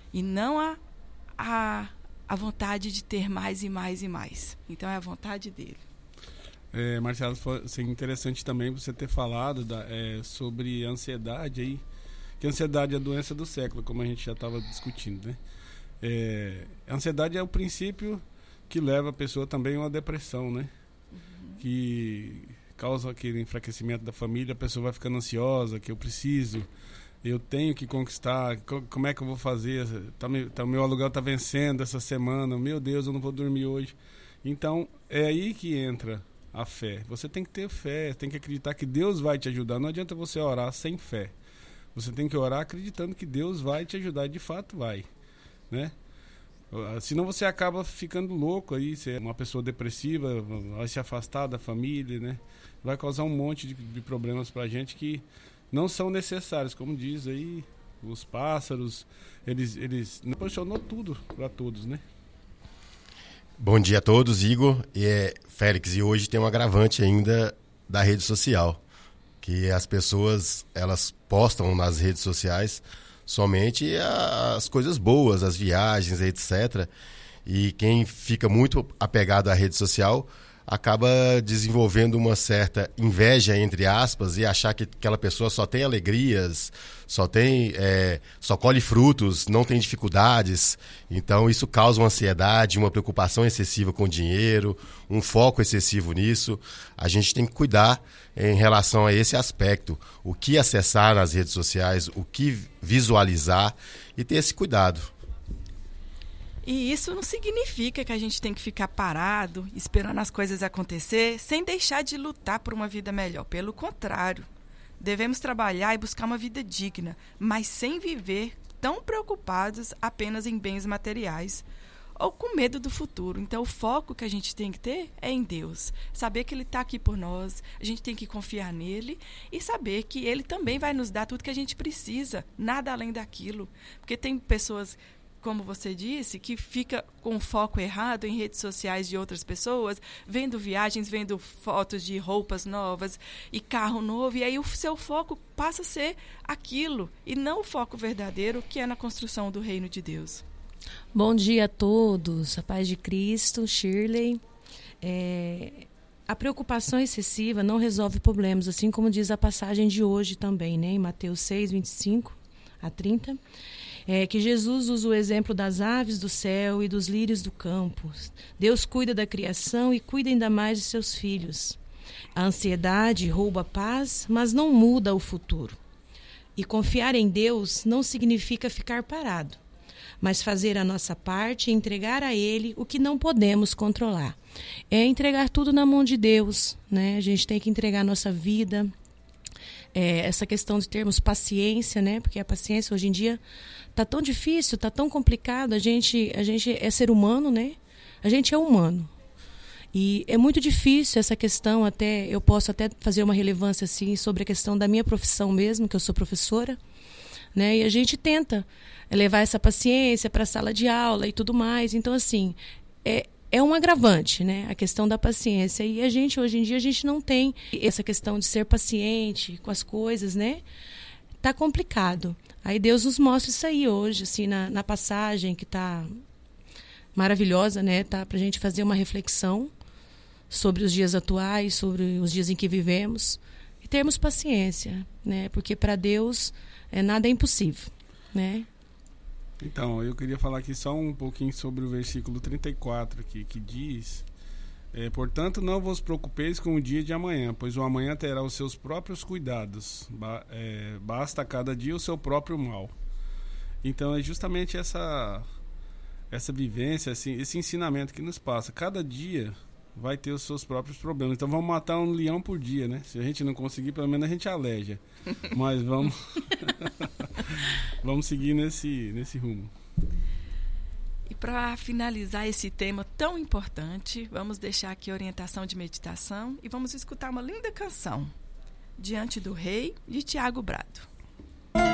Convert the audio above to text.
e não a vontade de ter mais e mais e mais. Então é a vontade dele. Marcelo, foi interessante também você ter falado sobre a ansiedade aí, que a ansiedade é a doença do século, como a gente já estava discutindo, né? A ansiedade é o princípio que leva a pessoa também a uma depressão, né? Que causa aquele enfraquecimento da família, a pessoa vai ficando ansiosa, que eu tenho que conquistar, como é que eu vou fazer? O meu aluguel está vencendo essa semana, meu Deus, eu não vou dormir hoje. Então, é aí que entra a fé. Você tem que ter fé, tem que acreditar que Deus vai te ajudar. Não adianta você orar sem fé. Você tem que orar acreditando que Deus vai te ajudar, e de fato vai, né? Senão você acaba ficando louco aí, você é uma pessoa depressiva, vai se afastar da família, né? Vai causar um monte de problemas pra gente que não são necessários, como diz aí os pássaros, eles proporcionou tudo para todos, né? Bom dia a todos, Igor e Félix. E hoje tem um agravante ainda da rede social, que as pessoas, elas postam nas redes sociais somente as coisas boas, as viagens, etc. E quem fica muito apegado à rede social acaba desenvolvendo uma certa inveja, entre aspas, e achar que aquela pessoa só tem alegrias, só colhe frutos, não tem dificuldades. Então isso causa uma ansiedade, uma preocupação excessiva com o dinheiro, um foco excessivo nisso. A gente tem que cuidar em relação a esse aspecto, o que acessar nas redes sociais, o que visualizar, e ter esse cuidado. E isso não significa que a gente tem que ficar parado, esperando as coisas acontecer, sem deixar de lutar por uma vida melhor. Pelo contrário, devemos trabalhar e buscar uma vida digna, mas sem viver tão preocupados apenas em bens materiais ou com medo do futuro. Então, o foco que a gente tem que ter é em Deus. Saber que Ele está aqui por nós, a gente tem que confiar nele e saber que Ele também vai nos dar tudo que a gente precisa, nada além daquilo. Porque tem pessoas, como você disse, que fica com foco errado em redes sociais de outras pessoas, vendo viagens, vendo fotos de roupas novas e carro novo, e aí o seu foco passa a ser aquilo, e não o foco verdadeiro, que é na construção do reino de Deus. Bom dia a todos, a paz de Cristo, Shirley. A preocupação excessiva não resolve problemas, assim como diz a passagem de hoje também, né, em Mateus 6, 25 a 30. Que Jesus usa o exemplo das aves do céu e dos lírios do campo. Deus cuida da criação e cuida ainda mais de seus filhos. A ansiedade rouba a paz, mas não muda o futuro. E confiar em Deus não significa ficar parado, mas fazer a nossa parte e entregar a Ele o que não podemos controlar. É entregar tudo na mão de Deus, né? A gente tem que entregar a nossa vida. Essa questão de termos paciência, né? Porque a paciência hoje em dia está tão difícil, está tão complicado. A gente é ser humano, né? A gente é humano. E é muito difícil essa questão, eu posso até fazer uma relevância assim, sobre a questão da minha profissão mesmo, que eu sou professora, né? E a gente tenta levar essa paciência para a sala de aula e tudo mais. Então, assim, é um agravante, né? A questão da paciência. E hoje em dia, a gente não tem essa questão de ser paciente com as coisas, né? Tá complicado. Aí Deus nos mostra isso aí hoje, assim, na passagem que tá maravilhosa, né? Tá pra gente fazer uma reflexão sobre os dias atuais, sobre os dias em que vivemos, e termos paciência, né? Porque para Deus nada é impossível, né? Então, eu queria falar aqui só um pouquinho sobre o versículo 34 aqui, que diz: portanto, não vos preocupeis com o dia de amanhã, pois o amanhã terá os seus próprios cuidados. Basta a cada dia o seu próprio mal. Então, é justamente essa vivência, assim, esse ensinamento que nos passa. Cada dia vai ter os seus próprios problemas. Então, vamos matar um leão por dia, né? Se a gente não conseguir, pelo menos a gente aleja. Mas vamos vamos seguir nesse rumo. E para finalizar esse tema tão importante, vamos deixar aqui a orientação de meditação e vamos escutar uma linda canção, Diante do Rei, de Tiago Brado.